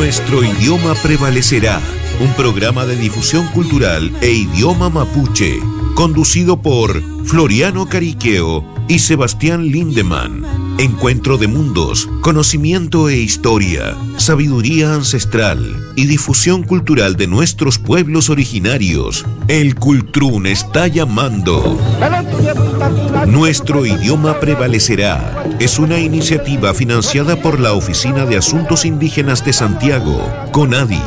Nuestro idioma prevalecerá, un programa de difusión cultural e idioma mapuche, conducido por Floriano Cariqueo y Sebastián Lindemann. Encuentro de mundos, conocimiento e historia, sabiduría ancestral y difusión cultural de nuestros pueblos originarios. El Cultrún está llamando. Nuestro idioma prevalecerá. Es una iniciativa financiada por la Oficina de Asuntos Indígenas de Santiago, CONADI.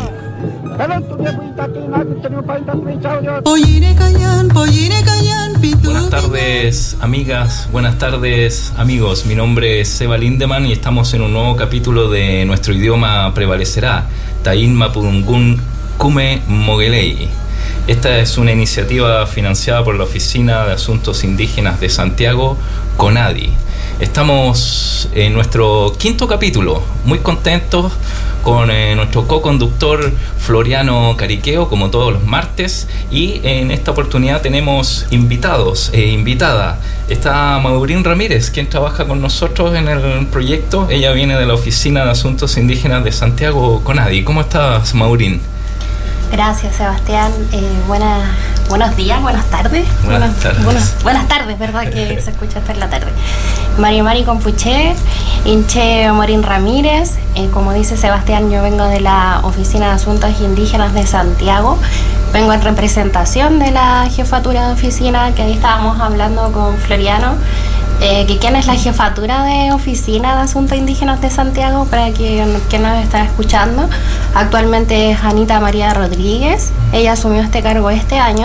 Buenas tardes, amigas, buenas tardes, amigos. Mi nombre es Seba Lindemann y estamos en un nuevo capítulo de Nuestro idioma prevalecerá, Taín Mapudungún Kume Mogueley. Esta es una iniciativa financiada por la Oficina de Asuntos Indígenas de Santiago, CONADI. Estamos en nuestro quinto capítulo, muy contentos con nuestro co-conductor Floriano Cariqueo, como todos los martes, y en esta oportunidad tenemos invitados e invitada. Está Maurín Ramírez, quien trabaja con nosotros en el proyecto. Ella viene de la Oficina de Asuntos Indígenas de Santiago, CONADI. ¿Cómo estás, Maurín? Gracias, Sebastián. Buenos días, buenas tardes. Buenas tardes, ¿verdad? Que se escucha hasta en la tarde. Mari Compuché, Inche Morín Ramírez. Como dice Sebastián, yo vengo de la Oficina de Asuntos Indígenas de Santiago. Vengo en representación de la jefatura de oficina, que ahí estábamos hablando con Floriano. ¿Quién es la jefatura de Oficina de Asuntos Indígenas de Santiago? Para quien nos está escuchando, actualmente es Anita María Rodríguez. Ella asumió este cargo este año.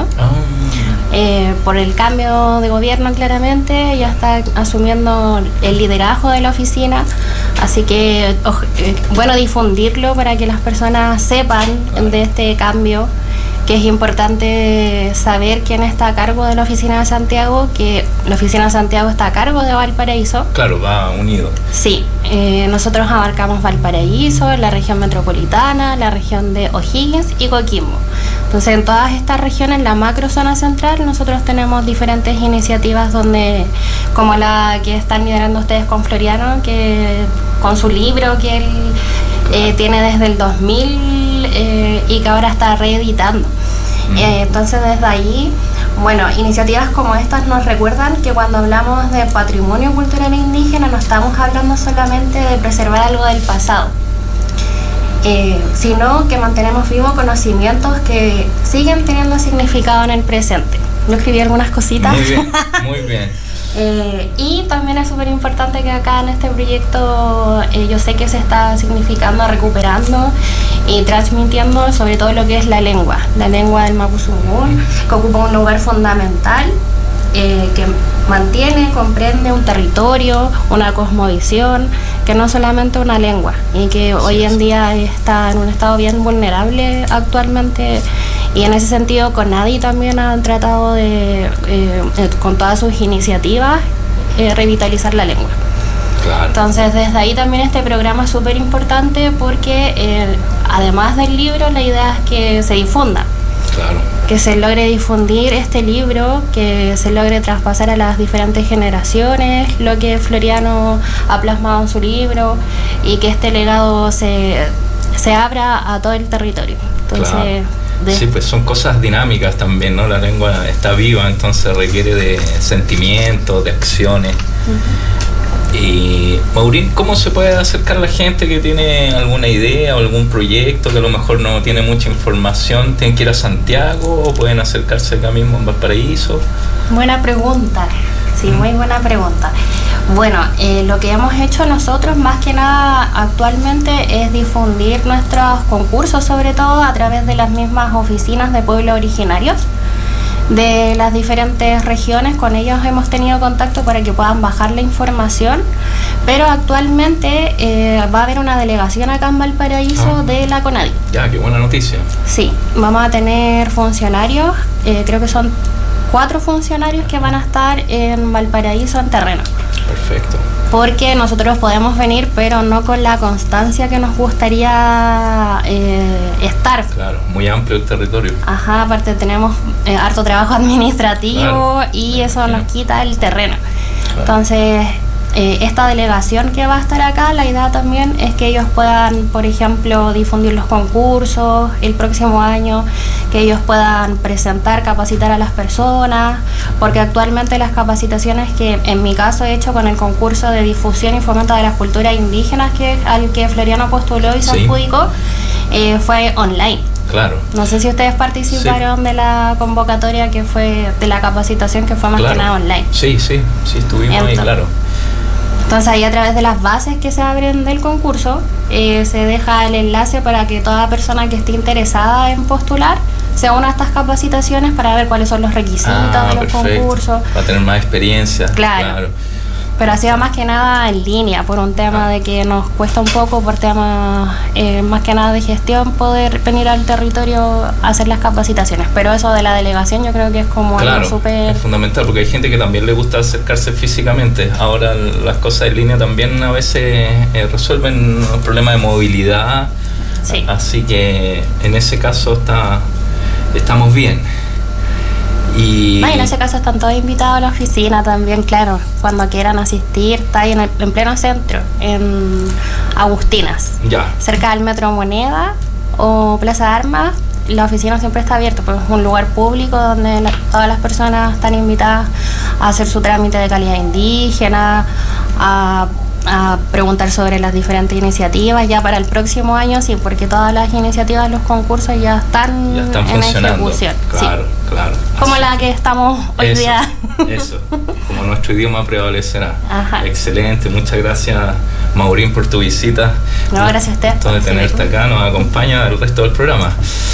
Por el cambio de gobierno, claramente, ella está asumiendo el liderazgo de la oficina. Así que, bueno, difundirlo para que las personas sepan de este cambio, que es importante saber quién está a cargo de la Oficina de Santiago, que la Oficina de Santiago está a cargo de Valparaíso. Claro, va unido. Sí, nosotros abarcamos Valparaíso, la región metropolitana, la región de O'Higgins y Coquimbo. Entonces, en todas estas regiones, la macro zona central, nosotros tenemos diferentes iniciativas donde, como la que están liderando ustedes con Floriano, que con su libro que él tiene desde el 2000 y que ahora está reeditando. Entonces, desde ahí, bueno, iniciativas como estas nos recuerdan que cuando hablamos de patrimonio cultural indígena no estamos hablando solamente de preservar algo del pasado, sino que mantenemos vivos conocimientos que siguen teniendo significado en el presente. Yo escribí algunas cositas. Muy bien, muy bien. Y también es súper importante que acá en este proyecto yo sé que se está significando, recuperando y transmitiendo sobre todo lo que es la lengua del Mapuzungún, que ocupa un lugar fundamental, que mantiene, comprende un territorio, una cosmovisión, que no solamente una lengua, y que hoy en día está en un estado bien vulnerable actualmente. Y en ese sentido, CONADI también ha tratado de, con todas sus iniciativas, revitalizar la lengua. Claro. Entonces, desde ahí también este programa es súper importante porque, además del libro, la idea es que se difunda. Claro. Que se logre difundir este libro, que se logre traspasar a las diferentes generaciones lo que Floriano ha plasmado en su libro y que este legado se abra a todo el territorio. Entonces, claro. Sí, pues son cosas dinámicas también, ¿no? La lengua está viva, entonces requiere de sentimientos, de acciones. Y, Maurín, ¿cómo se puede acercar a la gente que tiene alguna idea o algún proyecto que a lo mejor no tiene mucha información? ¿Tienen que ir a Santiago o pueden acercarse acá mismo en Valparaíso? Buena pregunta, sí, muy buena pregunta. Bueno, lo que hemos hecho nosotros más que nada actualmente es difundir nuestros concursos, sobre todo a través de las mismas oficinas de pueblos originarios de las diferentes regiones. Con ellos hemos tenido contacto para que puedan bajar la información, pero actualmente va a haber una delegación acá en Valparaíso de la CONADI. Ya, qué buena noticia. Sí, vamos a tener funcionarios, creo que son 4 funcionarios que van a estar en Valparaíso en terreno. Perfecto. Porque nosotros podemos venir, pero no con la constancia que nos gustaría estar. Claro, muy amplio el territorio. Ajá, aparte tenemos harto trabajo administrativo, claro, y eso nos quita el terreno. Claro. Entonces, esta delegación que va a estar acá, la idea también es que ellos puedan, por ejemplo, difundir los concursos el próximo año, que ellos puedan presentar, capacitar a las personas, porque actualmente las capacitaciones que en mi caso he hecho con el concurso de difusión y fomento de las culturas indígenas al que Floriano postuló y se adjudicó, fue online. Claro. No sé si ustedes participaron de la convocatoria que fue, de la capacitación que fue más que nada online. Sí, estuvimos ahí, claro. Entonces ahí a través de las bases que se abren del concurso, se deja el enlace para que toda persona que esté interesada en postular se una a estas capacitaciones para ver cuáles son los requisitos de los concursos. Para tener más experiencia. Claro. Pero ha sido más que nada en línea, por un tema de que nos cuesta un poco, por temas más que nada de gestión, poder venir al territorio a hacer las capacitaciones. Pero eso de la delegación yo creo que es como algo súper... es fundamental, porque hay gente que también le gusta acercarse físicamente. Ahora las cosas en línea también a veces resuelven problemas de movilidad. Sí. Así que en ese caso estamos bien. Y en ese caso están todos invitados a la oficina también, claro, cuando quieran asistir. Está ahí en pleno centro, en Agustinas, cerca del Metro Moneda o Plaza de Armas. La oficina siempre está abierta, porque es un lugar público donde todas las personas están invitadas a hacer su trámite de calidad indígena, a preguntar sobre las diferentes iniciativas ya para el próximo año, sí, porque todas las iniciativas, los concursos ya están en ejecución. Claro. Como así, la que estamos hoy día. Eso, como nuestro idioma prevalecerá. Ajá. Excelente, muchas gracias, Maurín, por tu visita. No, gracias a usted. De tenerte acá, nos acompaña el resto del programa.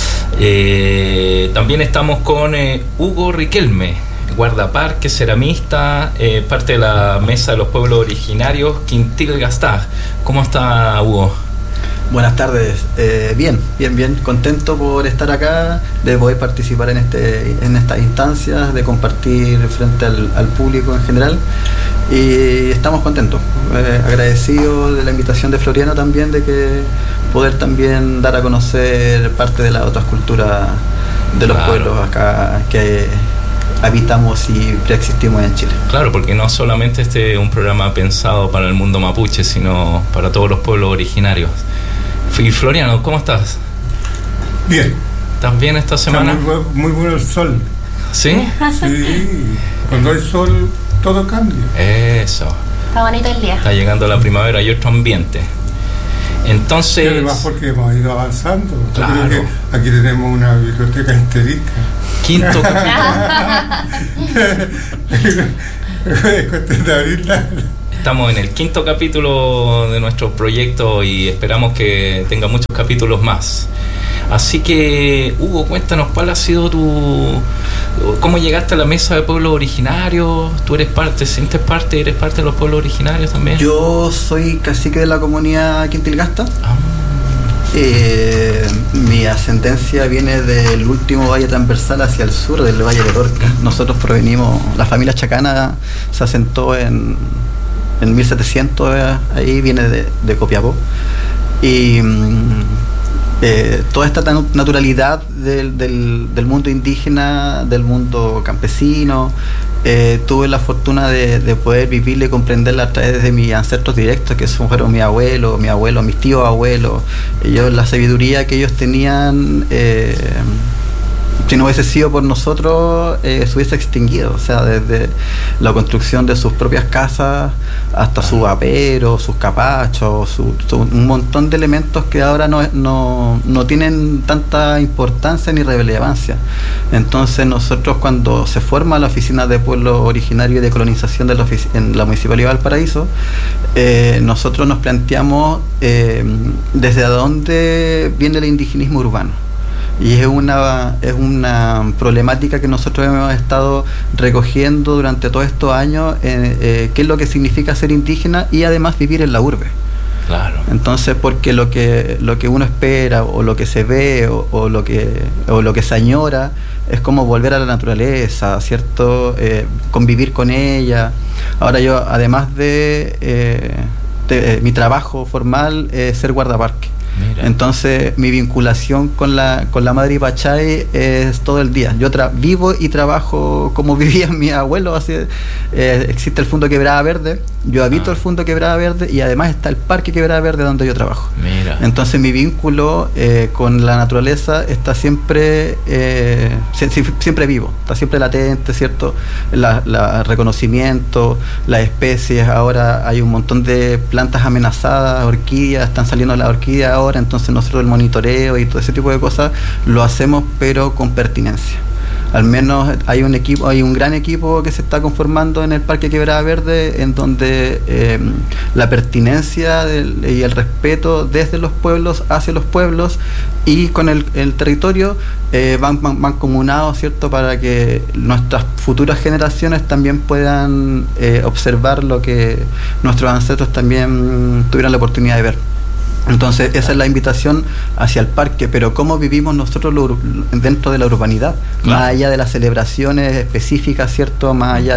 También estamos con Hugo Riquelme, guardaparque, ceramista, parte de la Mesa de los Pueblos Originarios, Quintil Gastá. ¿Cómo está, Hugo? Buenas tardes. Bien, contento por estar acá, de poder participar en estas instancias, de compartir frente al público en general, y estamos contentos, agradecidos de la invitación de Floriano también, de que poder también dar a conocer parte de las otras culturas de los pueblos acá que habitamos y preexistimos en Chile. Claro, porque no solamente este es un programa pensado para el mundo mapuche, sino para todos los pueblos originarios. Y Floriano, ¿cómo estás? Bien. ¿Estás bien esta semana? Está muy bueno el sol. ¿Sí? Sí. Cuando hay sol, todo cambia. Eso. Está bonito el día. Está llegando la primavera y otro ambiente. Entonces... Y además porque hemos ido avanzando. Claro. Yo creo que aquí tenemos una biblioteca histérica. Quinto capítulo. Estamos en el 5º capítulo de nuestro proyecto y esperamos que tenga muchos capítulos más. Así que, Hugo, cuéntanos cuál ha sido cómo llegaste a la Mesa de Pueblos Originarios. ¿Tú eres parte de los pueblos originarios también? Yo soy cacique de la comunidad Quintil Gastá. Mi ascendencia viene del último valle transversal hacia el sur, del Valle de Torca. Nosotros provenimos, la familia chacana se asentó en 1700, ahí viene de Copiapó. Y toda esta naturalidad del mundo indígena, del mundo campesino, tuve la fortuna de poder vivirla y comprenderla a través de mis ancestros directos, que fueron mi abuelo, mis tíos abuelos. La sabiduría que ellos tenían, si no hubiese sido por nosotros, se hubiese extinguido. O sea, desde la construcción de sus propias casas hasta sus vaperos, sus capachos, un montón de elementos que ahora no tienen tanta importancia ni relevancia. Entonces nosotros, cuando se forma la Oficina de Pueblos Originarios y de Colonización en la Municipalidad de Valparaíso, nosotros nos planteamos desde dónde viene el indigenismo urbano. Y es una problemática que nosotros hemos estado recogiendo durante todos estos años, qué es lo que significa ser indígena y además vivir en la urbe. Claro. Entonces, porque lo que uno espera o lo que se ve o lo que se añora es como volver a la naturaleza, ¿cierto? Convivir con ella. Ahora yo, además de mi trabajo formal, ser guardaparque. Mira. Entonces mi vinculación con la Madre Pachay es todo el día. Yo vivo y trabajo como vivían mis abuelos. Así, existe el Fondo Quebrada Verde, yo habito el Fondo Quebrada Verde y además está el Parque Quebrada Verde donde yo trabajo. Mira. Entonces mi vínculo con la naturaleza está siempre vivo, está siempre latente, ¿cierto? La reconocimiento, las especies. Ahora hay un montón de plantas amenazadas, orquídeas, están saliendo las orquídeas ahora, entonces nosotros el monitoreo y todo ese tipo de cosas lo hacemos, pero con pertinencia. Al menos hay un gran equipo que se está conformando en el Parque Quebrada Verde, en donde la pertinencia y el respeto desde los pueblos hacia los pueblos y con el territorio van comunados, ¿cierto?, para que nuestras futuras generaciones también puedan observar lo que nuestros ancestros también tuvieron la oportunidad de ver. Entonces esa es la invitación hacia el parque, pero cómo vivimos nosotros dentro de la urbanidad, más allá de las celebraciones específicas, ¿cierto? Más allá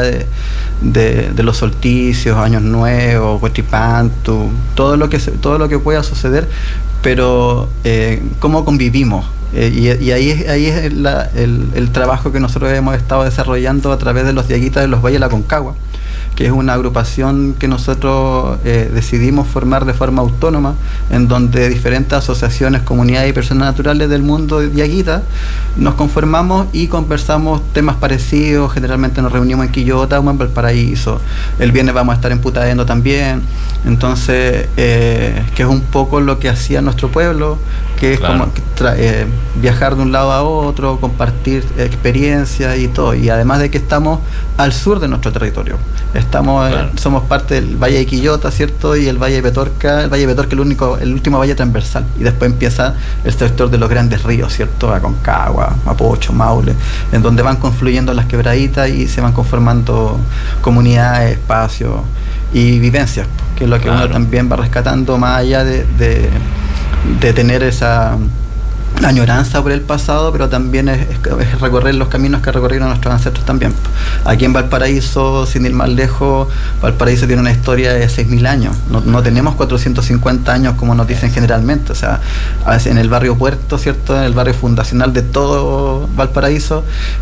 de los solsticios, años nuevos, Huetripantu, todo lo que pueda suceder, pero cómo convivimos. Y ahí es el trabajo que nosotros hemos estado desarrollando a través de los Diaguitas de los Valles de la Concagua, que es una agrupación que nosotros decidimos formar de forma autónoma, en donde diferentes asociaciones, comunidades y personas naturales del mundo diaguita nos conformamos y conversamos temas parecidos. Generalmente nos reunimos en Quillota o en Valparaíso. El viernes vamos a estar en Putaendo también. Entonces, que es un poco lo que hacía nuestro pueblo, que es como viajar de un lado a otro, compartir experiencias y todo. Y además de que estamos al sur de nuestro territorio. Somos parte del Valle de Quillota, ¿cierto? Y el Valle de Petorca. El Valle de Petorca es el último valle transversal. Y después empieza el sector de los grandes ríos, ¿cierto? Aconcagua, Mapocho, Maule, en donde van confluyendo las quebraditas y se van conformando comunidades, espacios y vivencias, que es lo que uno también va rescatando, más allá de tener esa añoranza por el pasado, pero también es recorrer los caminos que recorrieron nuestros ancestros también. Aquí en Valparaíso, sin ir más lejos, Valparaíso tiene una historia de 6.000 años. No tenemos 450 años como nos dicen generalmente. O sea, en el barrio Puerto, ¿cierto?, en el barrio fundacional de todo Valparaíso,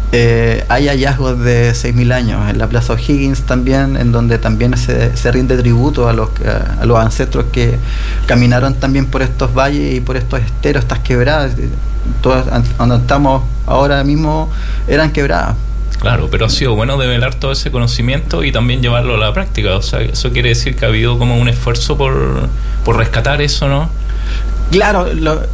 hay hallazgos de 6.000 años. En la Plaza O'Higgins también, en donde también se rinde tributo a los ancestros que caminaron también por estos valles y por estos esteros, estas quebradas. Todas donde estamos ahora mismo eran quebradas. Claro, pero ha sido bueno develar todo ese conocimiento y también llevarlo a la práctica. O sea, eso quiere decir que ha habido como un esfuerzo por rescatar eso, ¿no? Claro,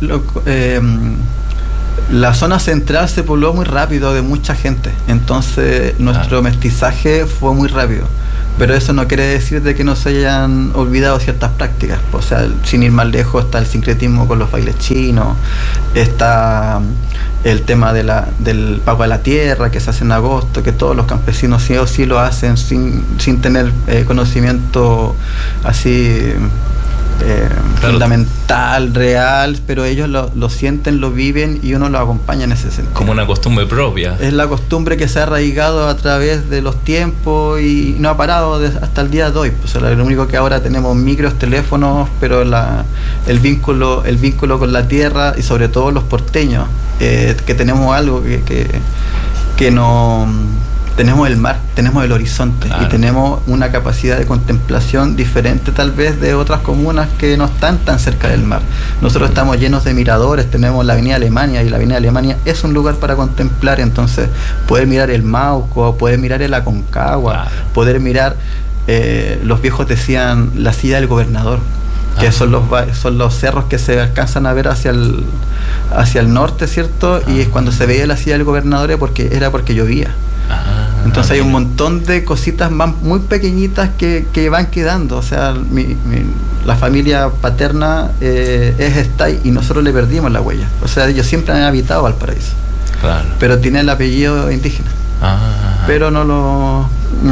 la zona central se pobló muy rápido de mucha gente, entonces nuestro mestizaje fue muy rápido. Pero eso no quiere decir de que no se hayan olvidado ciertas prácticas. O sea, sin ir más lejos, está el sincretismo con los bailes chinos, está el tema del pago a la tierra que se hace en agosto, que todos los campesinos sí o sí lo hacen sin tener conocimiento así fundamental, real, pero ellos lo sienten, lo viven y uno lo acompaña en ese sentido. Como una costumbre propia. Es la costumbre que se ha arraigado a través de los tiempos y no ha parado hasta el día de hoy. Pues, lo único que ahora tenemos micros, teléfonos, pero el vínculo con la tierra y sobre todo los porteños, que tenemos algo que no... Tenemos el mar, tenemos el horizonte, y tenemos una capacidad de contemplación diferente tal vez de otras comunas que no están tan cerca del mar. Nosotros estamos llenos de miradores, tenemos la Avenida Alemania, y la Avenida Alemania es un lugar para contemplar. Entonces poder mirar el Mauco, poder mirar el Aconcagua, poder mirar, los viejos decían la silla del gobernador, que son los cerros que se alcanzan a ver hacia el norte, ¿cierto? Y es cuando se veía la silla del gobernador era porque llovía. Entonces hay un montón de cositas muy pequeñitas que van quedando. O sea, la familia paterna está ahí y nosotros le perdimos la huella. O sea, ellos siempre han habitado Valparaíso, pero tienen el apellido indígena, pero no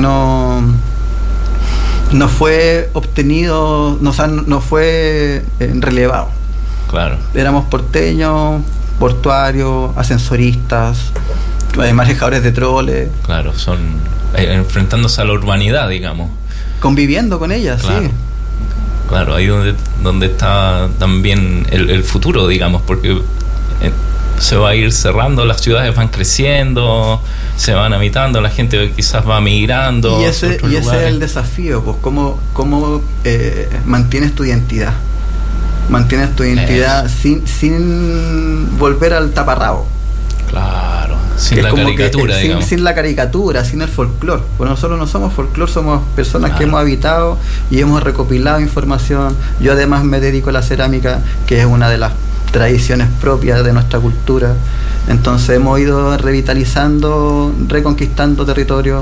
fue obtenido, no fue relevado. Éramos porteños, portuarios, ascensoristas, manejadores de troles. Son enfrentándose a la urbanidad, digamos. Conviviendo con ella, sí. Claro, ahí donde está también el futuro, digamos, porque se va a ir cerrando, las ciudades van creciendo, se van habitando, la gente quizás va migrando. Y ese es el desafío, pues cómo mantienes tu identidad. Mantienes tu identidad sin volver al taparrabo. Claro, sin la caricatura, digamos. Sin la caricatura, sin el folclore. Pues nosotros no somos folclore, somos personas que hemos habitado y hemos recopilado información. Yo además me dedico a la cerámica, que es una de las tradiciones propias de nuestra cultura. Entonces hemos ido revitalizando, reconquistando territorio,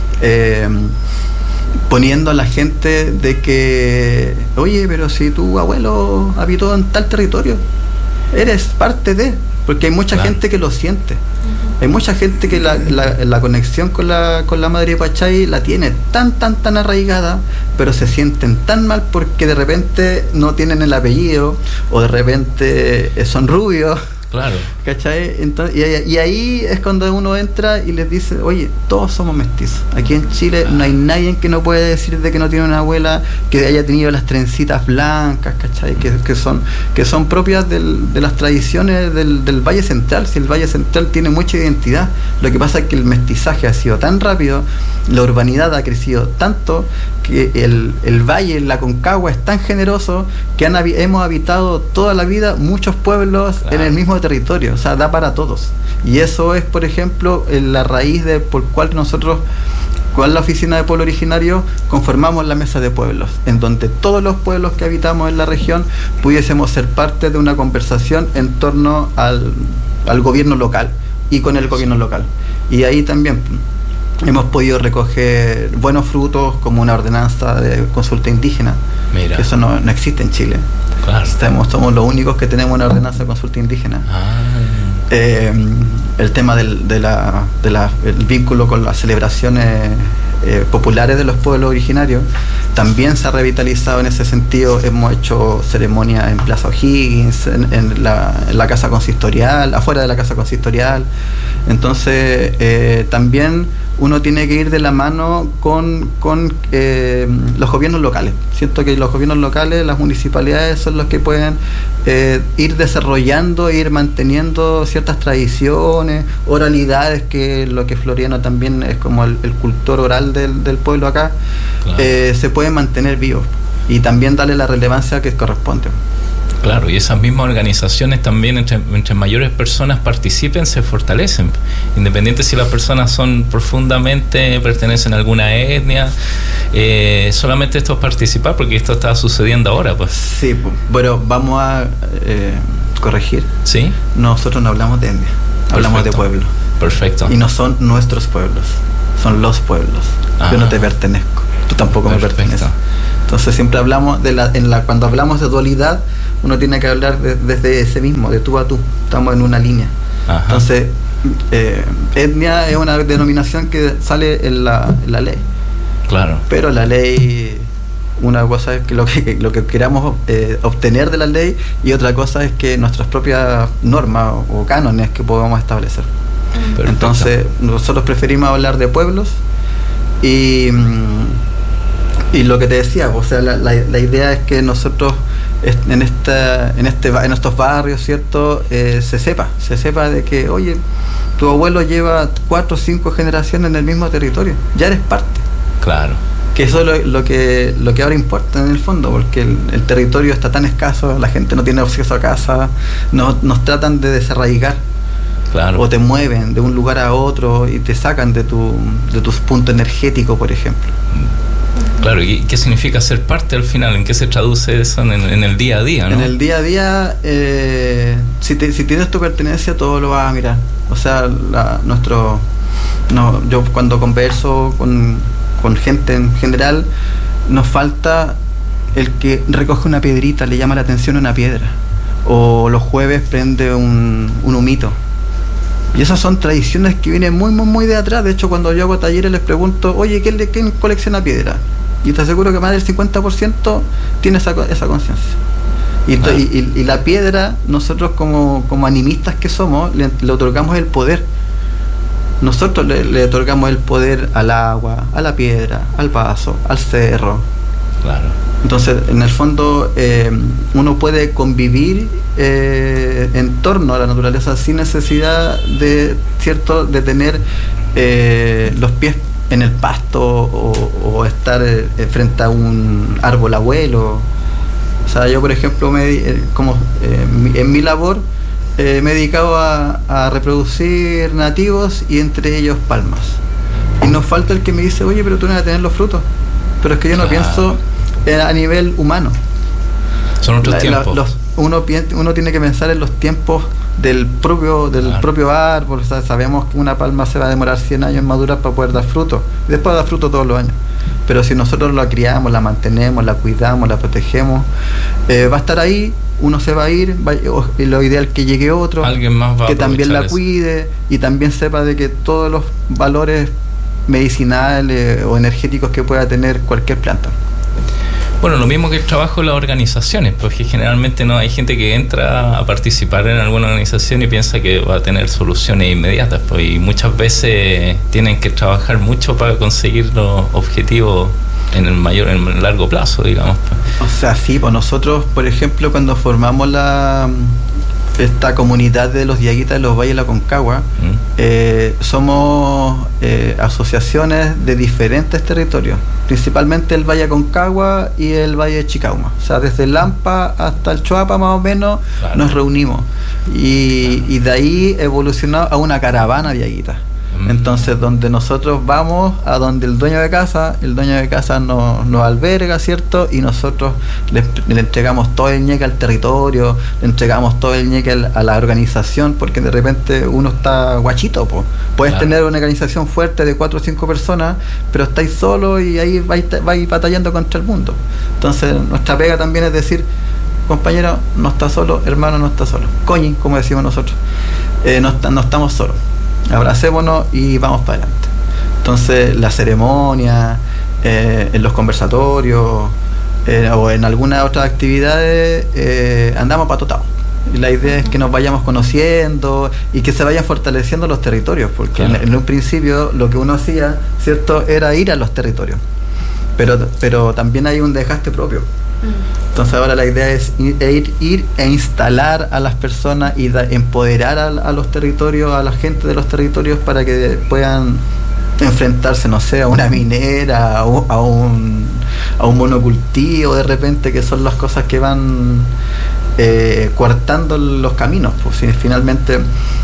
poniendo a la gente de que, oye, pero si tu abuelo habitó en tal territorio, eres parte de... Porque hay mucha gente que lo siente. Hay mucha gente que la conexión con la madre Pachay la tiene tan arraigada, pero se sienten tan mal porque de repente no tienen el apellido o de repente son rubios. Claro. ¿Cachai? Entonces, y ahí es cuando uno entra y les dice, oye, todos somos mestizos. Aquí en Chile no hay nadie que no puede decir de que no tiene una abuela que haya tenido las trencitas blancas, ¿cachai? Que son propias de las tradiciones del Valle Central. Si el Valle Central tiene mucha identidad, lo que pasa es que el mestizaje ha sido tan rápido, la urbanidad ha crecido tanto, que el valle, la Concagua es tan generoso que hemos habitado toda la vida muchos pueblos en el mismo territorio, o sea, da para todos. Y eso es, por ejemplo, la raíz por cual nosotros, con la Oficina de Pueblo Originario, conformamos la Mesa de Pueblos, en donde todos los pueblos que habitamos en la región pudiésemos ser parte de una conversación en torno al gobierno local y con el gobierno local. Y ahí también hemos podido recoger buenos frutos, como una ordenanza de consulta indígena. Mira. Eso no existe en Chile. Claro. Somos los únicos que tenemos una ordenanza de consulta indígena. El tema del vínculo con las celebraciones populares de los pueblos originarios también se ha revitalizado en ese sentido. Hemos hecho ceremonias en Plaza O'Higgins, en la casa consistorial, afuera de la casa consistorial. Entonces también uno tiene que ir de la mano con los gobiernos locales. Siento que los gobiernos locales, las municipalidades, son los que pueden ir desarrollando e ir manteniendo ciertas tradiciones, oralidades, que lo que Floriano también es como el cultor oral del pueblo acá. Claro. Se pueden mantener vivos y también darle la relevancia que corresponde. Claro, y esas mismas organizaciones también, entre mayores personas participen, se fortalecen, independiente si las personas son profundamente, pertenecen a alguna etnia. Solamente esto es participar, porque esto está sucediendo ahora, pues. Sí, bueno, vamos a corregir. ¿Sí? Nosotros no hablamos de etnia, hablamos de pueblo. Perfecto. Y no son nuestros pueblos, son los pueblos. Yo no te pertenezco, tú tampoco me perteneces. Entonces siempre hablamos cuando hablamos de dualidad, uno tiene que hablar desde ese mismo, de tú a tú. Estamos en una línea. Ajá. Entonces, etnia es una denominación que sale en la ley. Claro. Pero la ley, una cosa es que lo que queramos obtener de la ley, y otra cosa es que nuestras propias normas o cánones que podamos establecer. Perfecto. Entonces, nosotros preferimos hablar de pueblos y lo que te decía, o sea, la idea es que nosotros en estos barrios, ¿cierto? Se sepa de que, oye, tu abuelo lleva 4 o 5 generaciones en el mismo territorio, ya eres parte. Claro. Que eso es lo que ahora importa en el fondo, porque el territorio está tan escaso, la gente no tiene acceso a casa, nos tratan de desarraigar. Claro. O te mueven de un lugar a otro y te sacan de tus puntos energéticos, por ejemplo. Claro, ¿y qué significa ser parte al final? ¿En qué se traduce eso en el día a día, no? En el día a día, si tienes tu pertenencia, todo lo vas a mirar. O sea, yo cuando converso con gente en general, nos falta el que recoge una piedrita, le llama la atención una piedra. O los jueves prende un humito. Y esas son tradiciones que vienen muy, muy, muy de atrás. De hecho, cuando yo hago talleres les pregunto, oye, ¿quién colecciona piedra? Y te aseguro que más del 50% tiene esa conciencia. Y la piedra, nosotros como animistas que somos, le otorgamos el poder. Nosotros le otorgamos el poder al agua, a la piedra, al vaso, al cerro. Claro. Entonces, en el fondo, uno puede convivir en torno a la naturaleza sin necesidad de tener los pies en el pasto o estar frente a un árbol abuelo. O sea, yo, por ejemplo, en mi labor me he dedicado a reproducir nativos y entre ellos palmas. Y nos falta el que me dice, oye, pero tú no vas a tener los frutos. Pero es que yo no pienso a nivel humano. Son otros tiempos. Uno tiene que pensar en los tiempos del propio árbol. O sea, sabemos que una palma se va a demorar 100 años en madurar para poder dar fruto. Y después da fruto todos los años. Pero si nosotros la criamos, la mantenemos, la cuidamos, la protegemos, va a estar ahí, uno se va a ir, y lo ideal es que llegue otro, alguien más va que también la cuide y también sepa de que todos los valores medicinales o energéticos que pueda tener cualquier planta. Bueno, lo mismo que el trabajo de las organizaciones, porque generalmente no hay gente que entra a participar en alguna organización y piensa que va a tener soluciones inmediatas, pues, y muchas veces tienen que trabajar mucho para conseguir los objetivos en el largo plazo, digamos. O sea, sí, pues nosotros, por ejemplo, cuando formamos esta comunidad de los Diaguitas de los Valles de la Aconcagua, somos asociaciones de diferentes territorios, principalmente el Valle Aconcagua y el Valle de Chicauma. O sea, desde Lampa hasta el Choapa más o menos, claro, nos reunimos y de ahí evolucionó a una caravana Diaguita. Entonces, donde nosotros vamos, a donde el dueño de casa nos alberga, ¿cierto? Y nosotros le entregamos todo el ñeque al territorio, le entregamos todo el ñeque a la organización, porque de repente uno está guachito, po. Puedes claro, tener una organización fuerte de 4 o 5 personas, pero estáis solo y ahí vais batallando contra el mundo. Entonces, nuestra pega también es decir, compañero, no está solo, hermano, no está solo. Coñi, como decimos nosotros, no estamos solos. Abracémonos y vamos para adelante. Entonces, la ceremonia, en los conversatorios o en algunas otras actividades, andamos patotados. Y la idea es que nos vayamos conociendo y que se vayan fortaleciendo los territorios, porque claro, en un principio lo que uno hacía, ¿cierto?, era ir a los territorios, pero también hay un desgaste propio. Entonces ahora la idea es ir e instalar a las personas y empoderar a los territorios, a la gente de los territorios, para que puedan enfrentarse, no sé, a una minera, a un monocultivo de repente, que son las cosas que van coartando los caminos. Pues si finalmente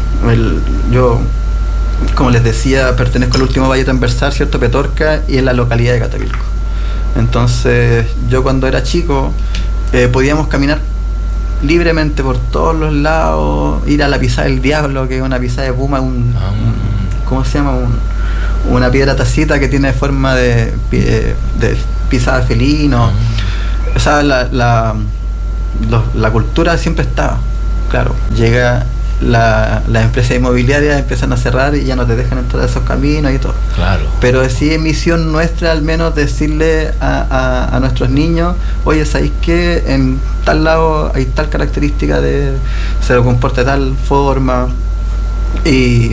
yo, como les decía, pertenezco al último valle transversal, ¿cierto?, Petorca, y en la localidad de Catavilco. Entonces, yo cuando era chico podíamos caminar libremente por todos los lados, ir a la pisada del diablo, que es una pisada de puma, ¿cómo se llama? Una piedra tacita que tiene forma de pisada felino. O sea, la cultura siempre estaba. Claro, llega las empresas inmobiliarias, empiezan a cerrar y ya no te dejan entrar a esos caminos y todo. Claro. Pero sí es misión nuestra al menos decirle a nuestros niños, oye, ¿sabéis que en tal lado hay tal característica, se lo comporta de tal forma? Y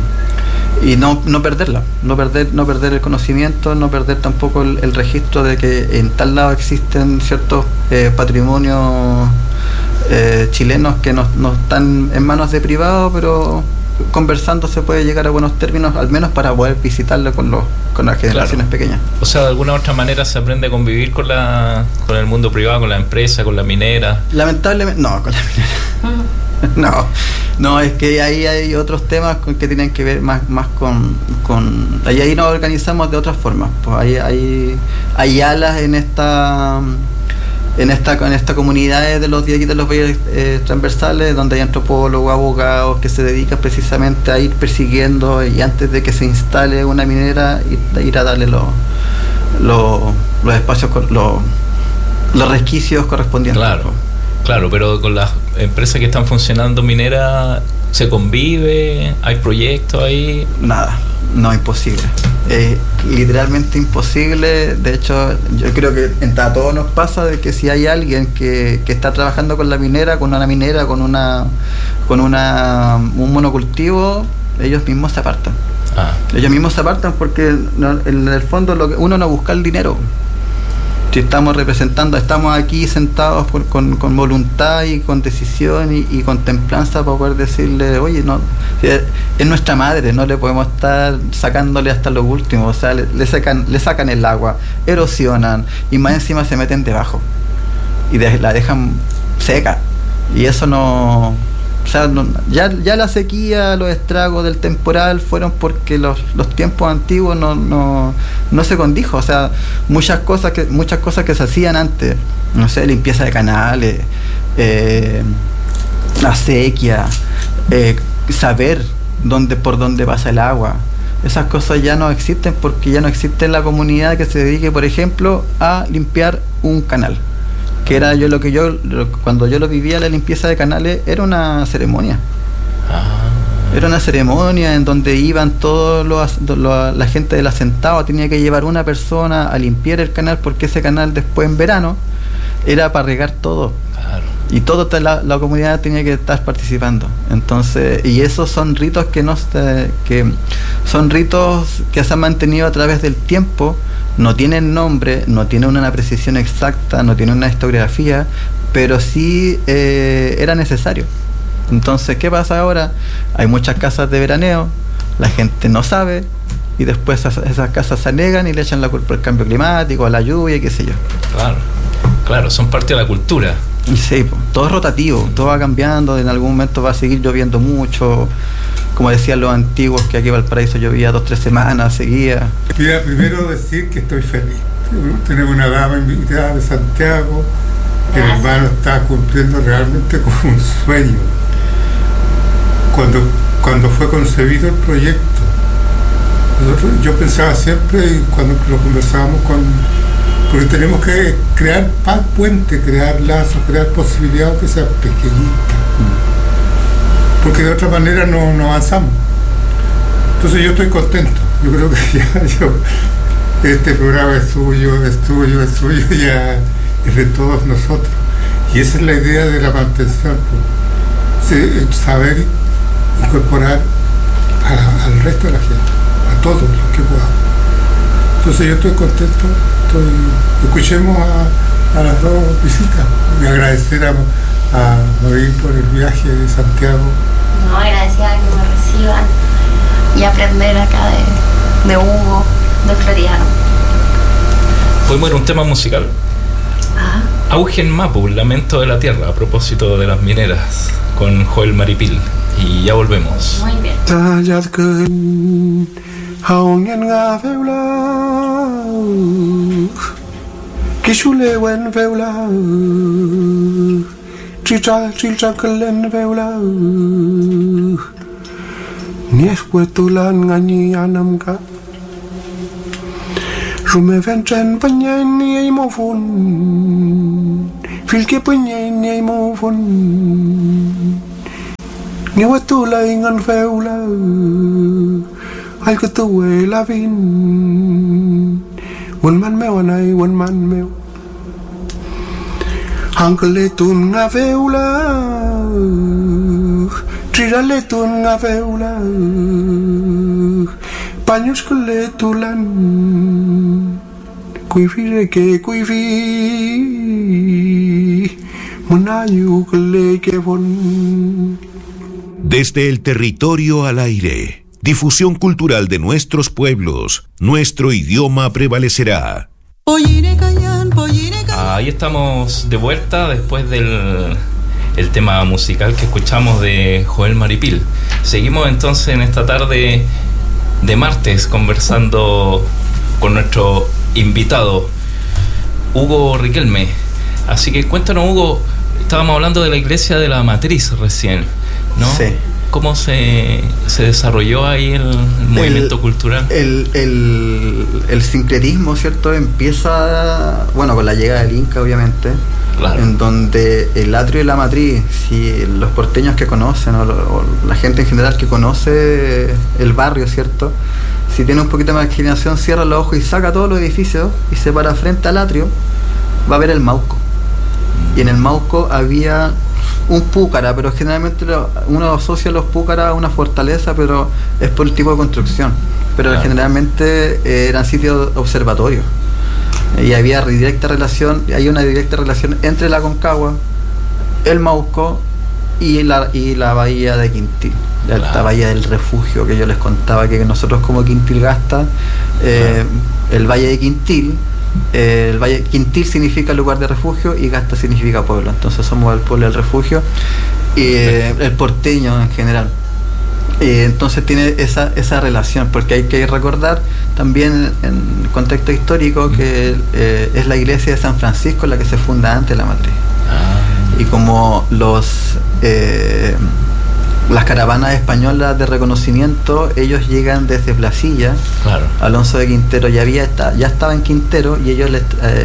no perderla, no perder el conocimiento, no perder tampoco el registro de que en tal lado existen ciertos patrimonios chilenos que no están en manos de privados, pero conversando se puede llegar a buenos términos, al menos para poder visitarlo con las generaciones, claro, pequeñas. O sea, de alguna u otra manera se aprende a convivir con el mundo privado, con la empresa, con la minera. Lamentablemente, no, con la minera. No, es que ahí hay otros temas que tienen que ver más con ahí nos organizamos de otras formas. Pues hay alas en esta comunidad de los Diaguitas de los Valles transversales, donde hay antropólogos, abogados que se dedican precisamente a ir persiguiendo, y antes de que se instale una minera, ir a darle los espacios, los resquicios correspondientes. Claro, pero con las empresas que están funcionando mineras, ¿se convive? ¿Hay proyectos ahí? Nada, no, imposible. Literalmente imposible. De hecho, yo creo que a todos nos pasa de que si hay alguien que está trabajando con un monocultivo, ellos mismos se apartan. Ellos mismos se apartan porque en el fondo uno no busca el dinero, Si estamos representando, estamos aquí sentados con voluntad y con decisión y con templanza para poder decirle, oye, no, es nuestra madre, no le podemos estar sacándole hasta lo último. O sea, le sacan el agua, erosionan y más encima se meten debajo y la dejan seca. Y eso no... O sea, ya la sequía, los estragos del temporal fueron porque los tiempos antiguos no se condijo. O sea, muchas cosas que se hacían antes, no sé, limpieza de canales, la sequía, saber por dónde pasa el agua. Esas cosas ya no existen porque ya no existe la comunidad que se dedique, por ejemplo, a limpiar un canal. Que era cuando yo lo vivía, la limpieza de canales era una ceremonia. Era una ceremonia en donde iban la gente del asentado, tenía que llevar una persona a limpiar el canal porque ese canal después en verano era para regar todo. Claro. Y toda la comunidad tenía que estar participando. Entonces, y esos son ritos que son ritos que se han mantenido a través del tiempo. No tienen nombre, no tienen una precisión exacta, no tienen una historiografía, pero sí era necesario. Entonces, ¿qué pasa ahora? Hay muchas casas de veraneo, la gente no sabe, y después esas casas se anegan y le echan la culpa al cambio climático, a la lluvia, qué sé yo. Claro, son parte de la cultura. Sí, todo es rotativo, todo va cambiando, en algún momento va a seguir lloviendo mucho. Como decían los antiguos, que aquí en Valparaíso llovía 2-3 semanas seguidas. Quería primero decir que estoy feliz. Tenemos una dama invitada de Santiago. El hermano está cumpliendo realmente con un sueño. Cuando fue concebido el proyecto, yo pensaba siempre, y cuando lo conversábamos porque tenemos que crear puente, crear lazos, crear posibilidades, aunque sea pequeñitas. Porque de otra manera no avanzamos. Entonces yo estoy contento. Yo creo que este programa es suyo, ya es de todos nosotros. Y esa es la idea de la mantención, saber incorporar al resto de la gente, a todos los que podamos. Entonces yo estoy contento. Escuchemos a las dos visitas. Y agradecer a Morín por el viaje de Santiago. No, agradecida que me reciban y aprender acá de Hugo, de Floriano. Podemos ir a un tema musical. Auge en Mapu, Lamento de la Tierra, a propósito de las mineras, con Joel Maripil. Y ya volvemos. Muy bien. Chilcha kelen veula Niech wetulan ngani anamka Rume venchen panyen niay mofun Filke panyen niay mofun Ni wetula ingan veula Ay kutuwe la vin One man meu Hankele tun nga veula Trirale tun nga veula Paños kule tulan Kuivi Munayu kule kevon. Desde el territorio al aire, difusión cultural de nuestros pueblos, nuestro idioma prevalecerá. Ahí estamos de vuelta después del tema musical que escuchamos de Joel Maripil. Seguimos entonces en esta tarde de martes conversando con nuestro invitado Hugo Riquelme. Así que cuéntanos, Hugo, estábamos hablando de la iglesia de la matriz recién, ¿no? Sí. ¿Cómo se desarrolló ahí el movimiento cultural? El sincretismo, ¿cierto? Empieza, bueno, con la llegada del Inca, obviamente, claro, en donde el atrio y la matriz, si los porteños que conocen, o la gente en general que conoce el barrio, ¿cierto? Si tiene un poquito más de imaginación, cierra los ojos y saca todos los edificios y se para frente al atrio, va a ver el Mauco. Y en el Mauco había un púcara, pero generalmente uno asocia los púcaras a una fortaleza, pero es por el tipo de construcción. Pero claro, generalmente eran sitios observatorios. Y había hay una directa relación entre la Aconcagua, el Mauco y la bahía de Quintil, la bahía del refugio que yo les contaba, que nosotros como Quintil-Gasta, el valle de Quintil, Quintil significa lugar de refugio y Gasta significa pueblo, entonces somos el pueblo del refugio y el porteño en general. Entonces tiene esa relación, porque hay que recordar también en contexto histórico que es la iglesia de San Francisco la que se funda antes de la matriz. Y como las caravanas españolas de reconocimiento, ellos llegan desde Placilla. Claro. Alonso de Quintero ya estaba en Quintero, y ellos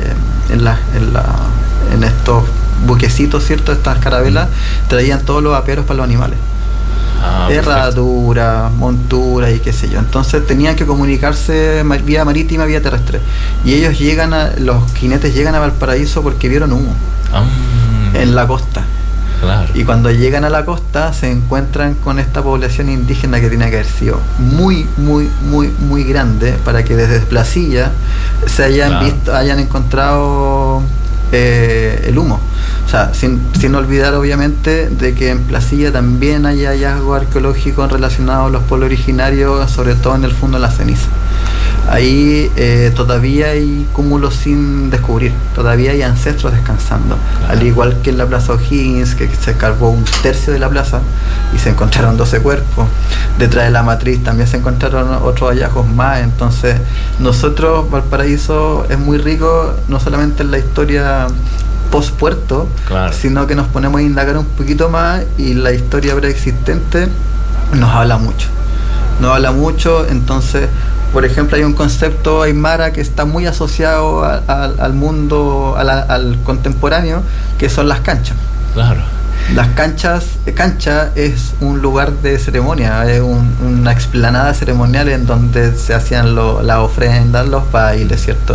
en estos buquecitos, ¿cierto?, estas carabelas, traían todos los aperos para los animales. Herradura, montura y qué sé yo. Entonces tenían que comunicarse vía marítima, vía terrestre. Y ellos los jinetes llegan a Valparaíso porque vieron humo en la costa. Claro. Y cuando llegan a la costa se encuentran con esta población indígena que tiene que haber sido muy, muy, muy, muy grande para que desde Placilla se hayan encontrado el humo. O sea, sin olvidar obviamente de que en Placilla también hay hallazgos arqueológicos relacionados a los pueblos originarios, sobre todo en el fondo de la ceniza. Ahí todavía hay cúmulos sin descubrir, todavía hay ancestros descansando, al igual que en la Plaza O'Higgins, que se cavó 1/3 de la plaza y se encontraron 12 cuerpos. Detrás de la matriz también se encontraron otros hallazgos más. Entonces nosotros, Valparaíso es muy rico no solamente en la historia post-puerto, sino que nos ponemos a indagar un poquito más, y la historia preexistente nos habla mucho. Entonces, por ejemplo, hay un concepto aymara que está muy asociado al mundo, al contemporáneo, que son las canchas. Claro. Las cancha es un lugar de ceremonia, es una explanada ceremonial en donde se hacían las ofrendas, los bailes, ¿cierto?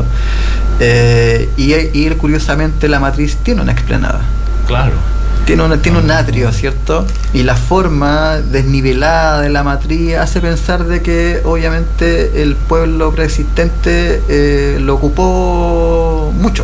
Y curiosamente la matriz tiene una explanada. Claro. Tiene un atrio, ¿cierto? Y la forma desnivelada de la matriz hace pensar de que obviamente el pueblo preexistente lo ocupó mucho.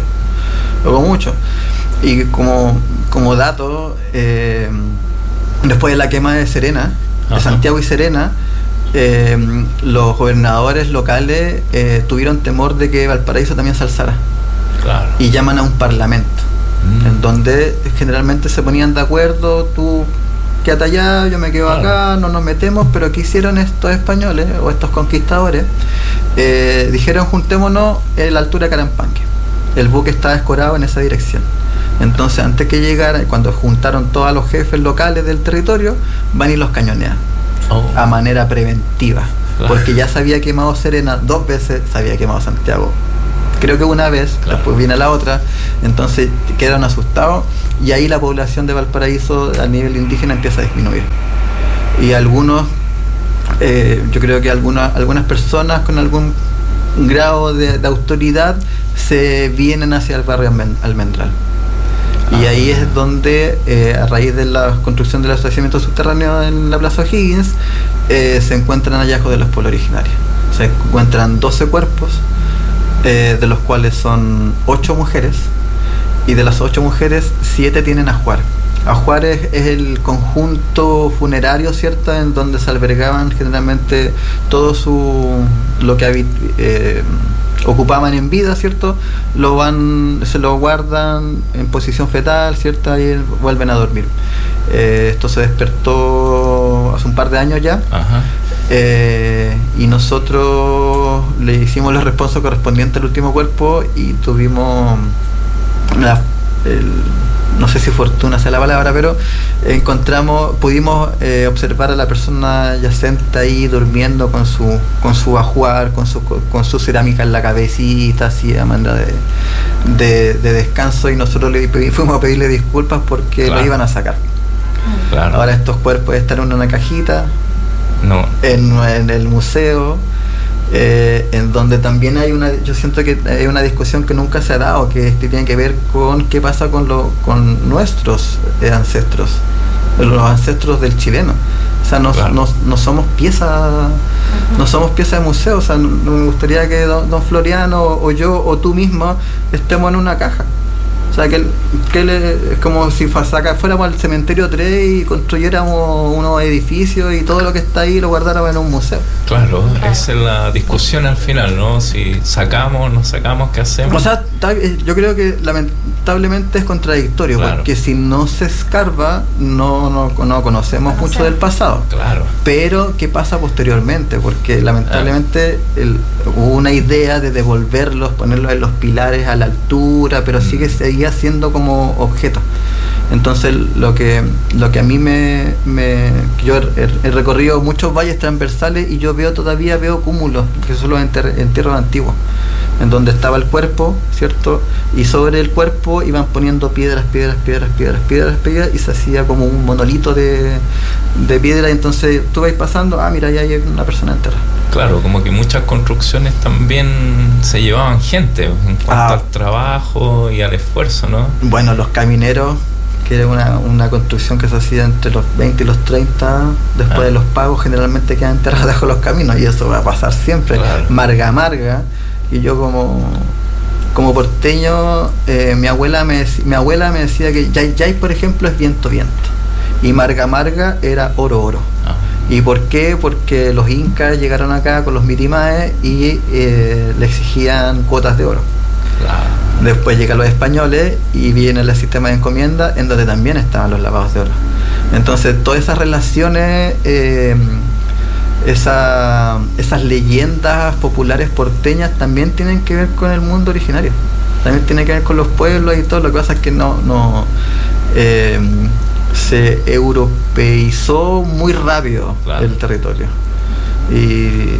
Y como dato, después de la quema de Serena, de Santiago y Serena, los gobernadores locales tuvieron temor de que Valparaíso también se alzara. Claro. Y llaman a un parlamento, en donde generalmente se ponían de acuerdo: tú quédate allá, yo me quedo acá, no nos metemos. Pero ¿qué hicieron estos españoles o estos conquistadores? Dijeron: juntémonos en la altura de Carampanque. El buque estaba escorado en esa dirección. Entonces, antes que llegara, cuando juntaron todos los jefes locales del territorio, van y los cañonean a manera preventiva. Porque ya se había quemado Serena 2 veces, se había quemado Santiago, creo que una vez, después viene la otra. Entonces quedaron asustados, y ahí la población de Valparaíso a nivel indígena empieza a disminuir. Y algunos, yo creo que algunas personas con algún grado de autoridad se vienen hacia el barrio Almendral. Y ahí es donde, a raíz de la construcción del estacionamiento subterráneo en la Plaza O'Higgins, se encuentran hallazgos de los pueblos originarios. Se encuentran 12 cuerpos, de los cuales son 8 mujeres, y de las 8 mujeres, 7 tienen ajuar. Ajuar es el conjunto funerario, ¿cierto?, en donde se albergaban generalmente todo lo que ocupaban en vida, ¿cierto? Se lo guardan en posición fetal, ¿cierto? Y vuelven a dormir. Esto se despertó hace un par de años ya. Ajá. Y nosotros le hicimos los responsos correspondientes al último cuerpo, y tuvimos no sé si fortuna sea la palabra, pero pudimos observar a la persona yacente ahí durmiendo con su ajuar, con su cerámica en la cabecita, así a manera de descanso, y nosotros fuimos a pedirle disculpas porque lo iban a sacar. Claro. Ahora estos cuerpos están en una cajita en el museo, en donde también yo siento que hay una discusión que nunca se ha dado, que tiene que ver con qué pasa con nuestros ancestros, los ancestros del chileno. O sea, no somos pieza, no somos pieza de museo. O sea, no me gustaría que don Floriano o yo o tú mismo estemos en una caja. O sea, es como si fuéramos al cementerio 3 y construyéramos unos edificios y todo lo que está ahí lo guardáramos en un museo. Claro, esa es la discusión al final, ¿no? Si sacamos, no sacamos, ¿qué hacemos? O sea, yo creo que lamentablemente es contradictorio, claro, porque si no se escarba, no conocemos mucho del pasado. Claro. Pero, ¿qué pasa posteriormente? Porque lamentablemente hubo una idea de devolverlos, ponerlos en los pilares a la altura, pero seguía siendo como objeto. Entonces lo que a mí yo he recorrido muchos valles transversales y yo todavía veo cúmulos, que son los entierros antiguos, en donde estaba el cuerpo, ¿cierto? Y sobre el cuerpo iban poniendo piedras y se hacía como un monolito de piedra. Entonces tú vas pasando, mira, ya hay una persona enterrada. Claro, como que muchas construcciones también se llevaban gente en cuanto al trabajo y al esfuerzo, ¿no? Bueno, los camineros, que era una construcción que se hacía entre los 20 y los 30, después de los pagos generalmente quedan enterrados bajo los caminos, y eso va a pasar siempre, claro. Marga, y yo como porteño, mi abuela me decía que Yay, por ejemplo, es viento, y Marga era oro. ¿Y por qué? Porque los incas llegaron acá con los mitimaes y le exigían cuotas de oro. Claro. Después llegan los españoles y viene el sistema de encomienda, en donde también estaban los lavados de oro. Entonces, todas esas relaciones, esas leyendas populares porteñas también tienen que ver con el mundo originario. También tienen que ver con los pueblos y todo. Lo que pasa es que se europeizó muy rápido, claro, el territorio. Y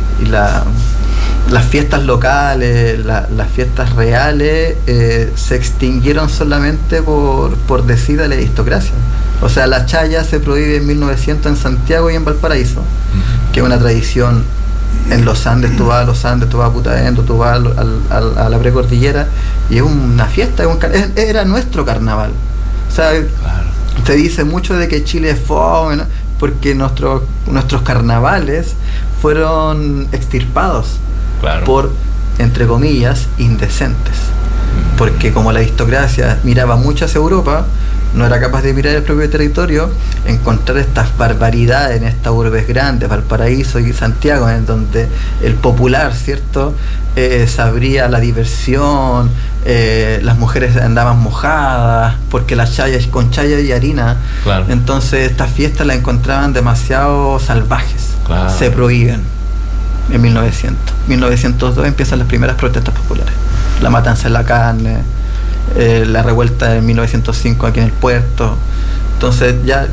las fiestas locales, las fiestas reales se extinguieron solamente por decida de la aristocracia. O sea, la chaya se prohíbe en 1900 en Santiago y en Valparaíso, que es una tradición. En los Andes, tú vas a los Andes, tú vas a Putaendo, tú vas a la precordillera, y es una fiesta, era nuestro carnaval. O sea, claro, se dice mucho de que Chile es fome, ¿no? Porque nuestros carnavales fueron extirpados, claro, por, entre comillas, indecentes. Porque como la aristocracia miraba mucho hacia Europa, no era capaz de mirar el propio territorio, encontrar estas barbaridades en estas urbes grandes, Valparaíso y Santiago, en donde el popular, ¿cierto?, sabría la diversión, las mujeres andaban mojadas, porque las chayas con chaya y harina, claro. Entonces estas fiestas las encontraban demasiado salvajes, claro. Se prohíben en 1902 empiezan las primeras protestas populares, la matanza de la carne, la revuelta en 1905 aquí en el puerto. Entonces ya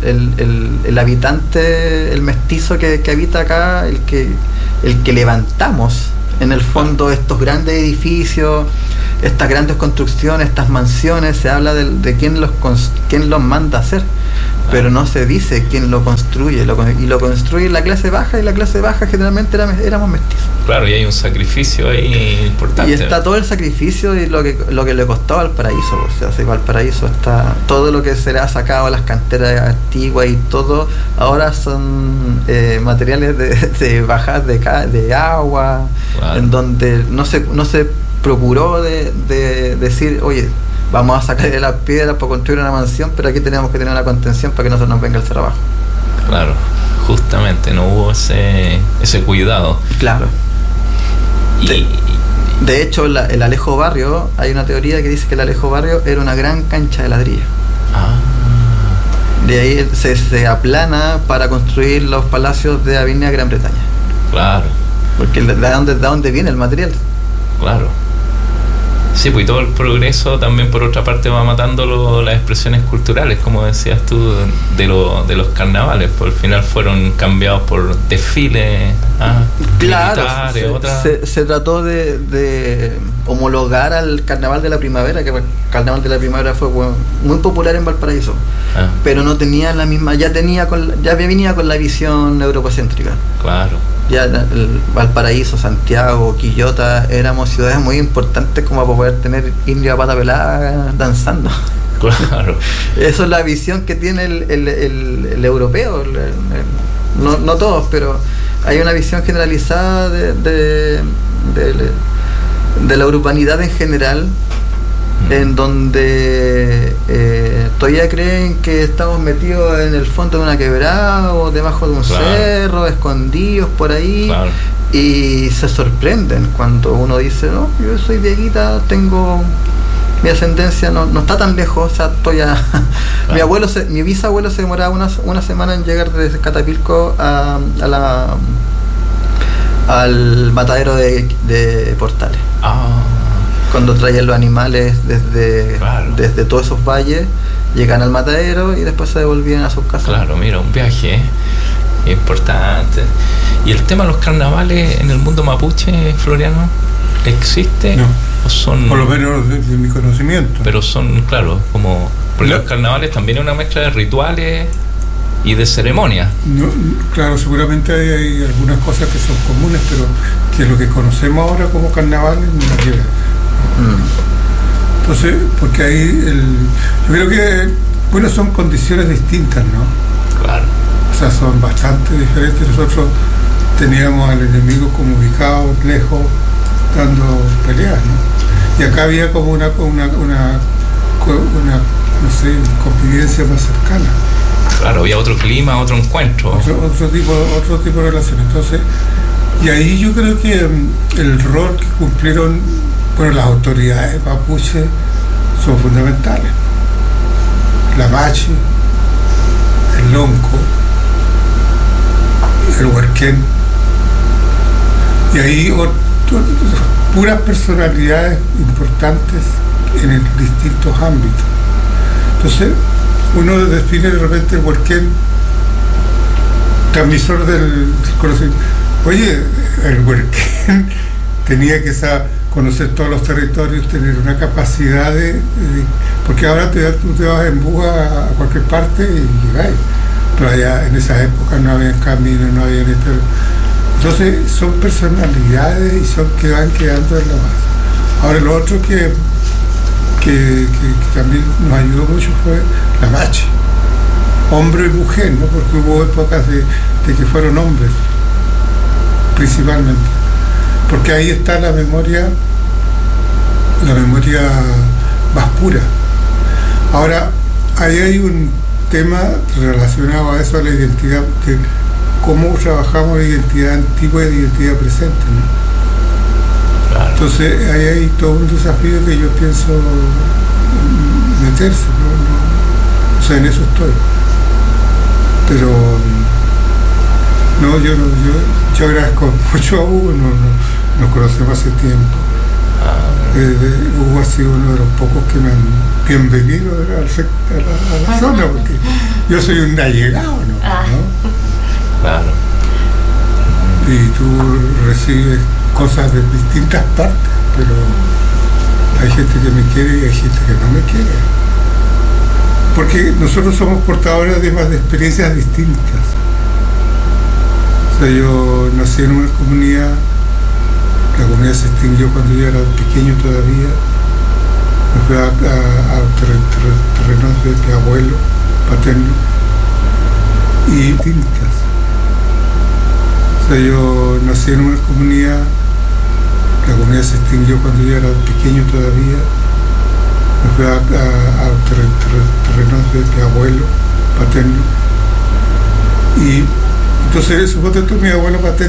el habitante, el mestizo que habita acá, el que levantamos en el fondo estos grandes edificios, estas grandes construcciones, estas mansiones, se habla de quién los manda a hacer, pero no se dice quién lo construye, y lo construye la clase baja, y la clase baja generalmente éramos mestizos. Claro, y hay un sacrificio ahí importante. Y está todo el sacrificio y lo que le costó a Valparaíso. O sea, si Valparaíso está, todo lo que se le ha sacado a las canteras antiguas y todo, ahora son materiales de bajas de agua, claro. En donde no se procuró de decir, oye, vamos a sacarle las piedras para construir una mansión, pero aquí tenemos que tener una contención para que no se nos venga el cerro abajo. Claro, justamente no hubo ese cuidado. Claro. De hecho, el Alejo Barrio, hay una teoría que dice que el Alejo Barrio era una gran cancha de ladrillo. De ahí se aplana para construir los palacios de Avenida Gran Bretaña. Claro. Porque de dónde viene el material. Claro. Sí, pues y todo el progreso también por otra parte va matando las expresiones culturales, como decías tú, de los carnavales, por al final fueron cambiados por desfiles, claro, militares, se trató de homologar al carnaval de la primavera, que el carnaval de la primavera fue muy popular en Valparaíso, pero no tenía la misma, ya venía con la visión europocéntrica. Claro. Ya Valparaíso, Santiago, Quillota, éramos ciudades muy importantes como para poder tener indio a pata pelada danzando. Claro. Eso es la visión que tiene el europeo. no todos, pero hay una visión generalizada de la urbanidad en general, en donde todavía creen que estamos metidos en el fondo de una quebrada o debajo de un cerro, escondidos por ahí. Claro. Y se sorprenden cuando uno dice, no, yo soy viejita, tengo mi ascendencia, no está tan lejos, o sea, estoy a... Claro. Mi bisabuelo se demoraba una semana en llegar desde Catapilco al matadero de Portales. Cuando traían los animales desde todos esos valles, llegan al matadero y después se devolvían a sus casas. Claro, mira, un viaje importante. ¿Y el tema de los carnavales en el mundo mapuche, Floriano, existe? No, ¿o son, por lo menos de mi conocimiento? Pero son, claro, como... Porque los carnavales también es una mezcla de rituales y de ceremonias. No, claro, seguramente hay algunas cosas que son comunes, pero que lo que conocemos ahora como carnavales no la quiere. Entonces, porque ahí yo creo que, bueno, son condiciones distintas, ¿no? Claro. O sea, son bastante diferentes. Nosotros teníamos al enemigo como ubicado lejos, dando peleas, ¿no? Y acá había como una no sé, convivencia más cercana. Claro, había otro clima, otro encuentro. Otro tipo de relación. Entonces, y ahí yo creo que el rol que cumplieron, bueno, las autoridades mapuche son fundamentales. La Machi, el Lonco, el Huerquén, y ahí puras personalidades importantes en distintos ámbitos. Entonces, uno define de repente el Huerquén, transmisor del conocimiento. Oye, el Huerquén tenía que conocer todos los territorios, tener una capacidad porque ahora tú te vas en búho a cualquier parte y llegáis. Pero allá en esa época no había caminos, no había... Entonces son personalidades y que van quedando en la base. Ahora lo otro que también nos ayudó mucho fue la Machi, hombre y mujer, ¿no? Porque hubo épocas de que fueron hombres principalmente, porque ahí está la memoria más pura. Ahora, ahí hay un tema relacionado a eso, a la identidad, de cómo trabajamos la identidad antigua y la identidad presente, ¿no? Claro. Entonces ahí hay todo un desafío que yo pienso meterse, ¿no? O sea, en eso estoy. Pero yo agradezco mucho a Hugo, nos conocemos hace tiempo. Hugo ha sido uno de los pocos que me han bienvenido a la zona, porque yo soy un allegado, ¿no? Claro. Y tú recibes cosas de distintas partes, pero hay gente que me quiere y hay gente que no me quiere. Porque nosotros somos portadores de experiencias distintas. O sea, yo nací en una comunidad, la comunidad se extinguió cuando yo era pequeño todavía, me fui a terrenos de mi abuelo paterno, y distintas. O sea, yo nací en una comunidad, la comunidad se extinguió cuando yo era pequeño todavía, me fui a terrenos de mi abuelo paterno, y entonces suponte tú, mi abuelo paterno